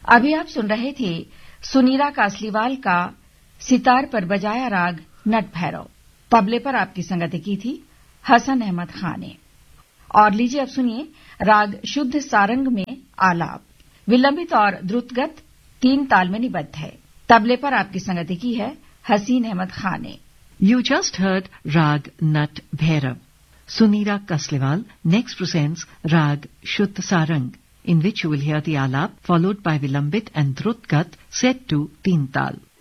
अभी आप सुन रहे थे सुनीरा कासलीवाल का सितार पर बजाया राग नट भैरव। तबले पर आपकी संगति की थी हसन अहमद खान ने। और लीजिए अब सुनिए राग शुद्ध सारंग में आलाप। विलंबित और द्रुतगत 3 ताल में निबद्ध है। तबले पर आपकी संगति की है हसीन अहमद खान ने। You just heard Rag Nat Bhairav. Sunira Kasliwal next presents Rag Shuddh Sarang, in which you will hear the alap followed by Vilambit and Drutgat set to 3 tal.